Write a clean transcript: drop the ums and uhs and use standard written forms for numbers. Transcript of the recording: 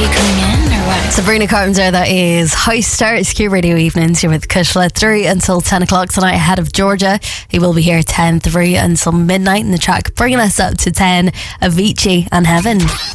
you coming in or what? Sabrina Carpenter, that is High Stars Q Radio Evenings. You're with Kushla 3 until 10 o'clock tonight ahead of Georgia. He will be here 10:03 until midnight in the track, bringing us up to 10, Avicii and Heaven.